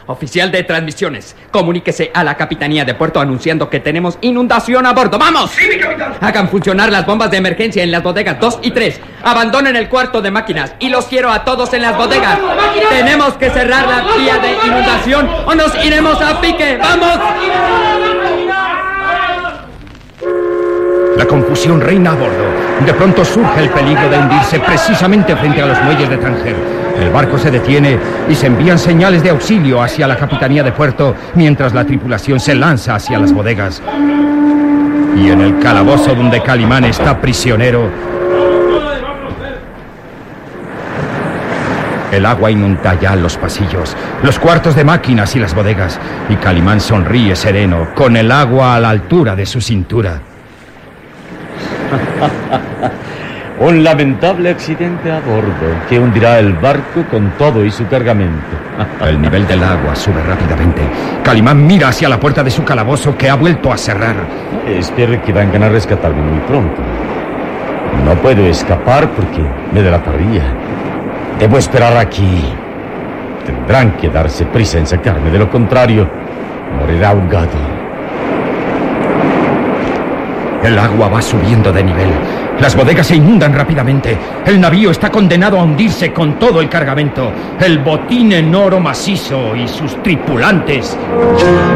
Oficial de transmisiones, comuníquese a la Capitanía de Puerto anunciando que tenemos inundación a bordo. ¡Vamos! ¡Sí, mi capitán! Hagan funcionar las bombas de emergencia en las bodegas 2 y 3. Abandonen el cuarto de máquinas y los quiero a todos en las bodegas. Tenemos que cerrar la vía de inundación o nos iremos a pique. ¡Vamos! La confusión reina a bordo. De pronto surge el peligro de hundirse precisamente frente a los muelles de Tánger. El barco se detiene y se envían señales de auxilio hacia la Capitanía de Puerto, mientras la tripulación se lanza hacia las bodegas. Y en el calabozo donde Calimán está prisionero, el agua inunda ya los pasillos, los cuartos de máquinas y las bodegas, y Calimán sonríe sereno, con el agua a la altura de su cintura. Un lamentable accidente a bordo que hundirá el barco con todo y su cargamento. El nivel del agua sube rápidamente. Calimán mira hacia la puerta de su calabozo que ha vuelto a cerrar. Espero que vengan a rescatarme muy pronto. No puedo escapar porque me delataría. Debo esperar aquí. Tendrán que darse prisa en sacarme, de lo contrario, moriré ahogado. El agua va subiendo de nivel. Las bodegas se inundan rápidamente. El navío está condenado a hundirse con todo el cargamento. El botín en oro macizo y sus tripulantes